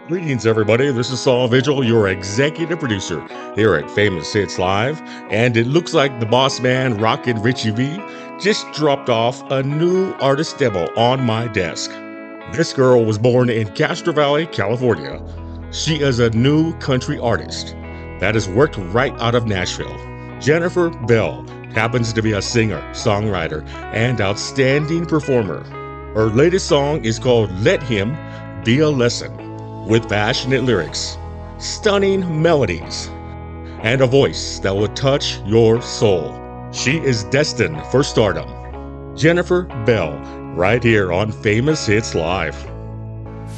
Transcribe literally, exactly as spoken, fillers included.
Greetings, everybody. This is Saul Vigil, your executive producer here at Famous Hits Live. And it looks like the boss man, Rockin' Richie V, just dropped off a new artist demo on my desk. This girl was born in Castro Valley, California. She is a new country artist that has worked right out of Nashville. Jennifer Bell happens to be a singer, songwriter, and outstanding performer. Her latest song is called Let Him Be a Lesson, with passionate lyrics, stunning melodies, and a voice that will touch your soul. She is destined for stardom. Jennifer Bell, right here on Famous Hits Live.